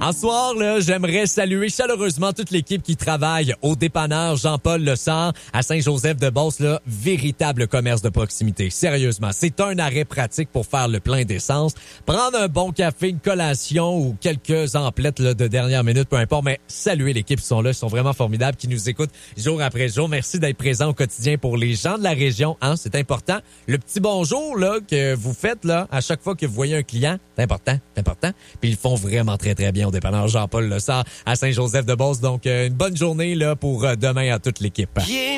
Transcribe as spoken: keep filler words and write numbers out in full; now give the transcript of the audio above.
En soir, là, j'aimerais saluer chaleureusement toute l'équipe qui travaille au dépanneur Jean-Paul Lessard à Saint-Joseph-de-Beauce, là, véritable commerce de proximité. Sérieusement, c'est un arrêt pratique pour faire le plein d'essence. Prendre un bon café, une collation ou quelques emplettes là, de dernière minute, peu importe, mais saluer l'équipe qui sont là, ils sont vraiment formidables, qui nous écoutent jour après jour. Merci d'être présent au quotidien pour les gens de la région, hein, c'est important. Le petit bonjour là que vous faites là à chaque fois que vous voyez un client, c'est important, c'est important. Puis ils le font vraiment très très bien au dépanneur Jean-Paul Lessard à Saint-Joseph-de-Beauce. Donc, euh, une bonne journée là pour euh, demain à toute l'équipe. Yeah.